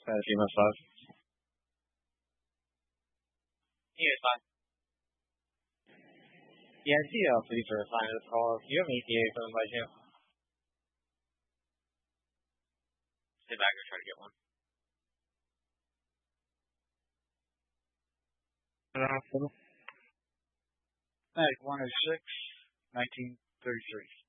Fantasy must-have. Hey, it's fine. Yeah, I see police are assigned to this call. Do you have an ETA for them by chance? Sit back and try to get one. Hospital. Medic 106, 1933.